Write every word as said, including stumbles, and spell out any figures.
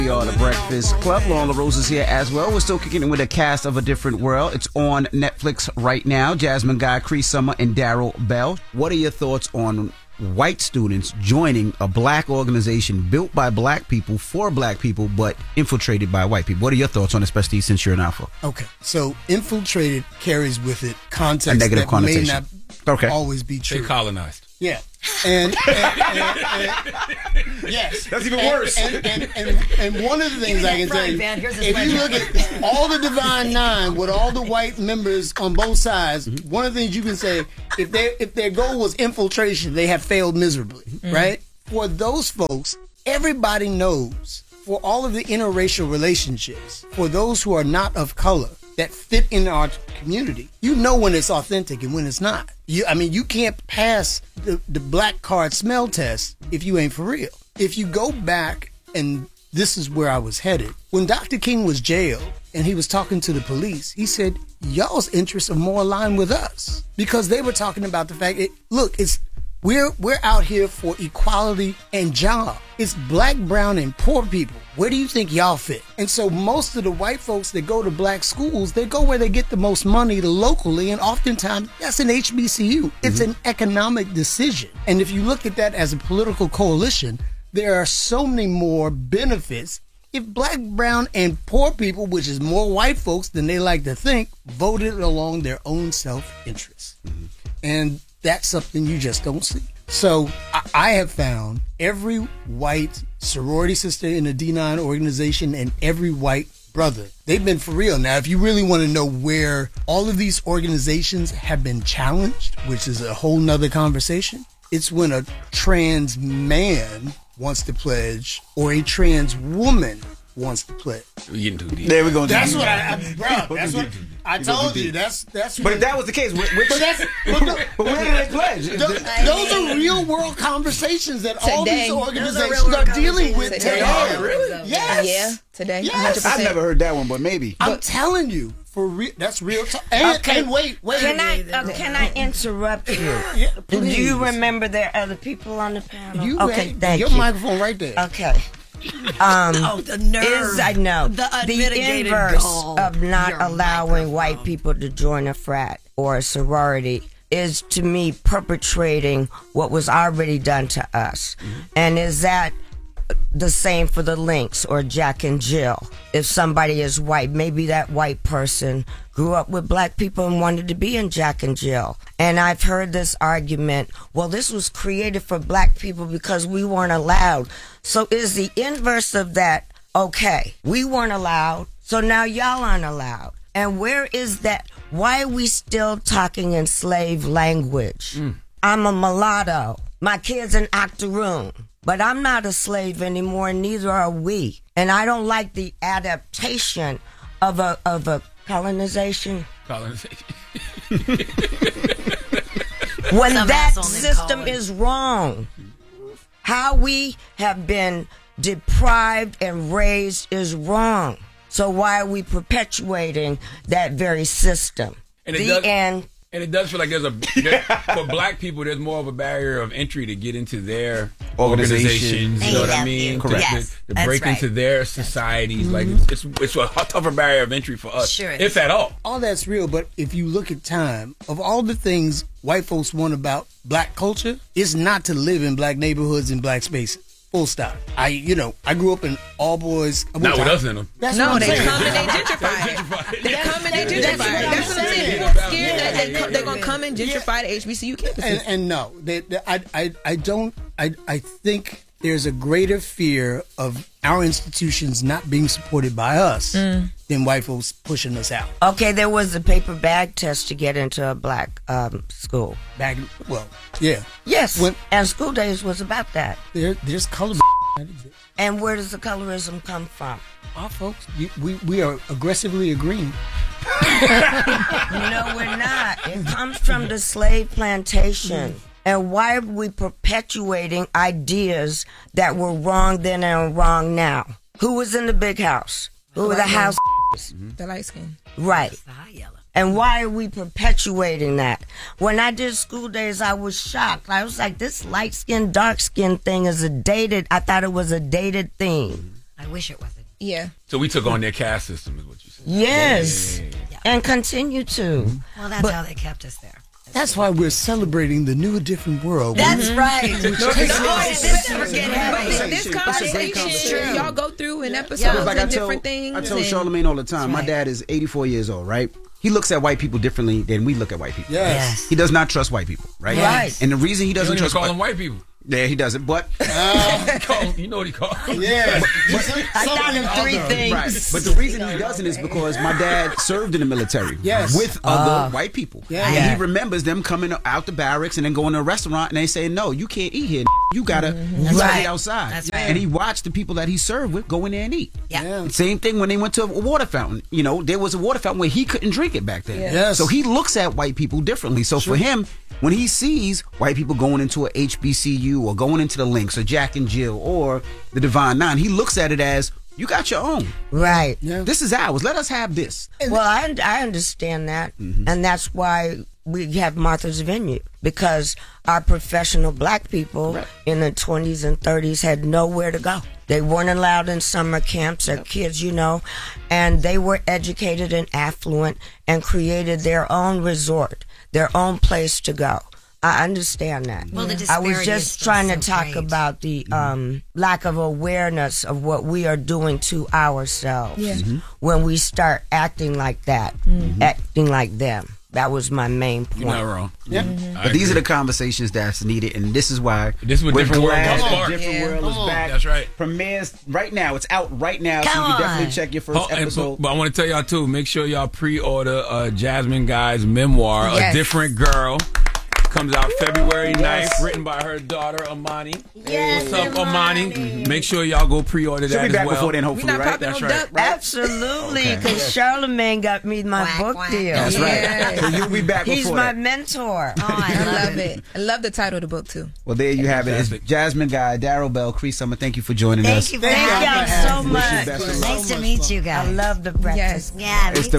We are the Breakfast Club. Lauren LaRose is here as well. We're still kicking it with a cast of A Different World. It's on Netflix right now. Jasmine Guy, Cree Summer, and Daryl Bell. What are your thoughts on white students joining a black organization built by black people for black people but infiltrated by white people? What are your thoughts on it, especially since you're an alpha? Okay, so infiltrated carries with it context a negative that connotation. may not okay. always be true. They colonized. Yeah. And, and, and, and yes, that's even and, worse. And, and, and, and one of the things I can tell you, if you look at all the Divine Nine with all the white members on both sides, mm-hmm. one of the things you can say, if they if their goal was infiltration, they have failed miserably, mm-hmm. right? For those folks, everybody knows. For all of the interracial relationships, for those who are not of color that fit in our community, you know when it's authentic and when it's not. You, I mean, you can't pass the, the black card smell test if you ain't for real. If you go back, and this is where I was headed, when Doctor King was jailed and he was talking to the police, he said, y'all's interests are more aligned with us. Because they were talking about the fact, it, look, it's We're we're out here for equality and job. It's black, brown, and poor people. Where do you think y'all fit? And so most of the white folks that go to black schools, they go where they get the most money locally, and oftentimes that's an H B C U. It's mm-hmm. an economic decision. And if you look at that as a political coalition, there are so many more benefits if black, brown, and poor people, which is more white folks than they like to think, voted along their own self-interest. Mm-hmm. And that's something you just don't see. So I, I have found every white sorority sister in the D nine organization and every white brother, they've been for real. Now, if you really want to know where all of these organizations have been challenged, which is a whole nother conversation, it's when a trans man wants to pledge or a trans woman wants to pledge. We're getting too deep. There we go. That's what I, I bro. That's what I told you. That's that's. But if that was the case, which, but that's. But, the, but where did they pledge? The, those are real world conversations that today. all these organizations are, are dealing with today. today. Oh, really? Yes. Yeah. Today. Yes. one hundred percent. I've never heard that one, but maybe. I'm but, telling you, for real. That's real talk. And, okay. and wait, wait. Can I uh, can I interrupt you? Yeah, Do you remember there are other people on the panel? You okay, had, thank your you. Your microphone right there. Okay. Um, oh, the nerve. Is, I know. The, the inverse of not allowing white people to join a frat or a sorority is, to me, perpetrating what was already done to us. Mm-hmm. And is that the same for the Lynx or Jack and Jill? If somebody is white, maybe that white person grew up with black people and wanted to be in Jack and Jill. And I've heard this argument, well, this was created for black people because we weren't allowed. So is the inverse of that, okay, we weren't allowed, so now y'all aren't allowed. And where is that? Why are we still talking in slave language? Mm. I'm a mulatto. My kid's an octoroon. But I'm not a slave anymore, and neither are we. And I don't like the adaptation of a of a colonization. Colonization. When that system is wrong. How we have been deprived and raised is wrong. So why are we perpetuating that very system? And it the does, end. And it does feel like there's a there, for black people. There's more of a barrier of entry to get into their organizations. You know what I mean? Correct. To, Yes, to, to break right. into their societies. Mm-hmm. Like it's, it's it's a tougher barrier of entry for us, Sure if at all. All that's real, but if you look at time, of all the things white folks want about black culture, it's not to live in black neighborhoods and black spaces. Full stop. I, you know, I grew up in all boys. Not with us in them. That's no, what I'm they saying. come and they gentrify it. They come and they gentrify it. That's what I'm saying. People are scared that they come, they're gonna come and gentrify the H B C U campuses. And, and no, they, they, I, I, I don't. I, I think there's a greater fear of our institutions not being supported by us mm. than white folks pushing us out. Okay, there was a paper bag test to get into a black um, school. Bag, well, yeah. Yes, when, and School Days was about that. There, there's color. And where does the colorism come from? Our folks, you, we, we are aggressively agreeing. No, we're not. It comes from the slave plantation. Mm. And why are we perpetuating ideas that were wrong then and wrong now? Who was in the big house? Who were the house? Mm-hmm. The light skin. Right. The high yellow. And why are we perpetuating that? When I did School Days, I was shocked. I was like, this light skin, dark skin thing is a dated, I thought it was a dated thing. wish it wasn't. Yeah. So we took on their caste system, is what you said. Yes, Yeah, yeah, yeah, yeah. And continue to. Well, that's But- how they kept us there. That's why we're celebrating the new, different world. That's right. But this conversation, y'all go through in episodes Yeah, like I and told, different things. I told and- Charlamagne all the time. My dad is eighty-four years old, right? He looks at white people differently than we look at white people. Yes. Yes. He does not trust white people, right? Right. And the reason he You doesn't don't even trust call white, them white people. yeah, he doesn't. But He call 'em- you know what he called them. Yeah. I got him three things. right. But the reason he doesn't is because my dad served in the military Yes. with other white people. Yeah. And Yeah. he remembers them coming out the barracks and then going to a restaurant and they say, no, you can't eat here. You gotta you gotta Right. eat outside. That's right. And he watched the people that he served with go in there and eat. Yeah. Yeah. Same thing when they went to a water fountain. You know, there was a water fountain where he couldn't drink it back then. Yes. So he looks at white people differently. So for him, when he sees white people going into a H B C U or going into the Lynx or Jack and Jill or the Divine Nine, he looks at it as, you got your own. Right. Yeah. This is ours. Let us have this. Well, I, I understand that. And that's why we have Martha's Vineyard, because our professional black people Right. in the twenties and thirties had nowhere to go. They weren't allowed in summer camps. Their kids, you know, and they were educated and affluent and created their own resort, their own place to go. I understand that. Well, the I was disparity is just still trying so to talk great. about the um, lack of awareness of what we are doing to ourselves Yeah. when we start acting like that, acting like them. That was my main point. You're not wrong. Yeah. I But these are agree. the conversations that's needed, and this is why This is what we're Different World glad was that sparked. Different Yeah. World Come is on. back. That's right. Premieres right now. It's out right now, so Come you can definitely on. check your first Oh, and- episode. but, but I want to tell y'all too. Make sure y'all pre-order uh, Jasmine Guy's memoir, Yes. A Different Girl. Comes out February ninth, written by her daughter Amani. Yes, What's up, Amani? Make sure y'all go pre-order She'll that be back as well. before then, We're hopefully, not right? popping That's no right. duck. Absolutely, Okay. because Charlamagne got me my Quack, book quack. deal. That's Yeah. right. So you'll be back He's before my that. mentor. Oh, I I love, love it. I love the title of the book too. Well, there you have it. It's Fantastic. Jasmine Guy, Daryl Bell, Cree Summer. Thank you for joining Thank us. you for Thank Thank having y'all us. so Wish you much. best of luck. Nice to meet you I guys. love the breakfast. Yeah, me It's the